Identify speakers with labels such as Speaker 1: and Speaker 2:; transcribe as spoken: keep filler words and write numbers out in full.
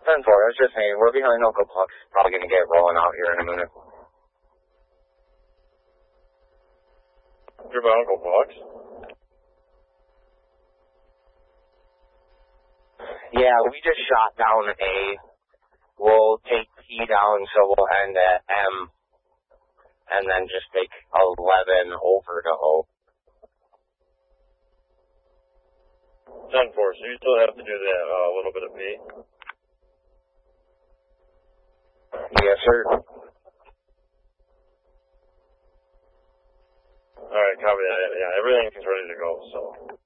Speaker 1: ten four, I was just saying, we're behind Uncle Puck's. Probably going to get rolling out here in a minute.
Speaker 2: You're by Uncle Puck's?
Speaker 1: Yeah, we just shot down A. We'll take T down, so we'll end at M. And then just take eleven over to O.
Speaker 2: ten four, so you still have to do that uh, little bit of B?
Speaker 1: Yes, sir.
Speaker 2: Alright, copy that. Yeah, everything's ready to go, so...